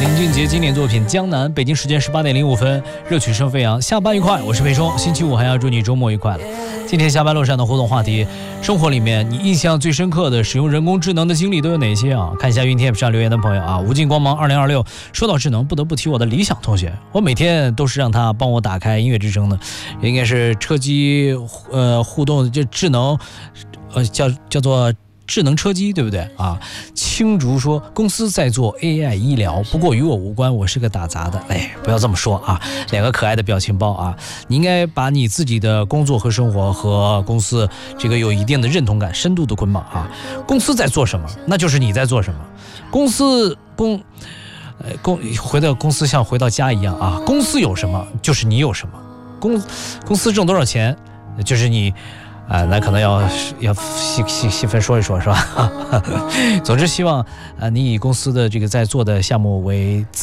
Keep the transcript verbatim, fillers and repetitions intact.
林俊杰经典作品《江南》，北京时间十八点零五分，热曲声飞扬。下班愉快，我是飞松。星期五还要祝你周末愉快了。今天下班路上的互动话题：生活里面你印象最深刻的使用人工智能的经历都有哪些啊？看一下云贴上留言的朋友啊，无尽光芒二零二六说到智能，不得不提我的理想同学。我每天都是让他帮我打开音乐之声的，应该是车机呃互动就智能，呃叫叫做。智能车机对不对啊？青竹说公司在做 A I 医疗，不过与我无关，我是个打杂的。哎，不要这么说啊！两个可爱的表情包啊，你应该把你自己的工作和生活和公司这个有一定的认同感、深度的捆绑啊。公司在做什么，那就是你在做什么。公司公，呃公回到公司像回到家一样啊。公司有什么，就是你有什么。公公司挣多少钱，就是你。啊、呃，那可能要要细细细分说一说，是吧？总之，希望啊、呃，你以公司的这个在做的项目为